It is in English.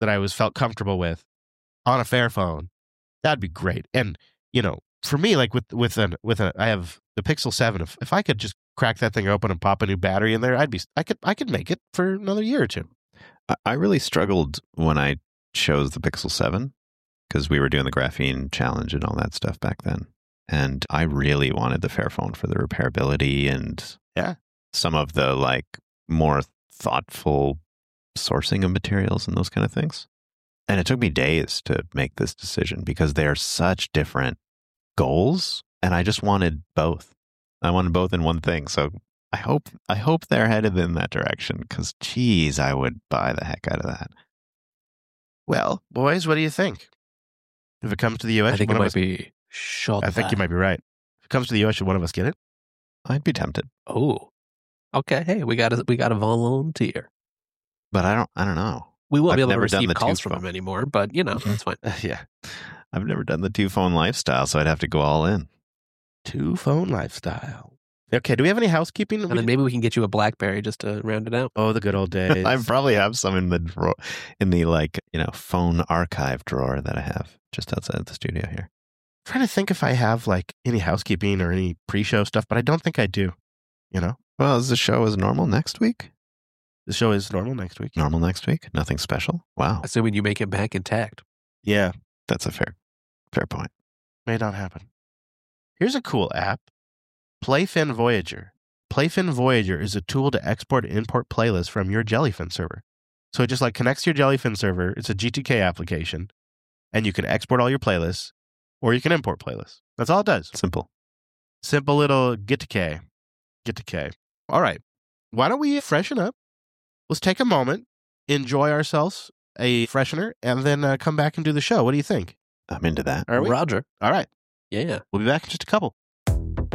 that I felt comfortable with on a Fairphone, that'd be great. And, for me, like I have the Pixel 7. If I could just crack that thing open and pop a new battery in there, I could make it for another year or two. I really struggled when I chose the Pixel 7 because we were doing the graphene challenge and all that stuff back then. And I really wanted the Fairphone for the repairability and some of the like more thoughtful sourcing of materials and those kind of things. And it took me days to make this decision because they're such different goals. And I just wanted both. I wanted both in one thing. So I hope they're headed in that direction because, geez, I would buy the heck out of that. Well, boys, what do you think? If it comes to the U.S., I think it might be shot. I think you might be right. If it comes to the U.S., should one of us get it? I'd be tempted. Oh, okay. Hey, we got a volunteer. But I don't know. We won't be able to never done receive the calls from two-phone. him anymore, but it's fine. Yeah. I've never done the 2-phone lifestyle, so I'd have to go all in. 2-phone lifestyle. Okay, do we have any housekeeping? And then maybe we can get you a BlackBerry just to round it out. Oh, the good old days. I probably have some in the drawer, in the phone archive drawer that I have just outside of the studio here. I'm trying to think if I have like any housekeeping or any pre-show stuff, but I don't think I do. Well, is the show as normal next week? The show is normal next week. Normal next week? Nothing special? Wow. Assuming you make it back intact. Yeah. That's a fair point. May not happen. Here's a cool app. Playfin Voyager. Playfin Voyager is a tool to export and import playlists from your Jellyfin server. So it just like connects to your Jellyfin server. It's a GTK application. And you can export all your playlists or you can import playlists. That's all it does. Simple. Simple little get to K. All right. Why don't we freshen up? Let's take a moment, enjoy ourselves a freshener, and then come back and do the show. What do you think? I'm into that. Are we? Roger. All right. Yeah. We'll be back in just a couple.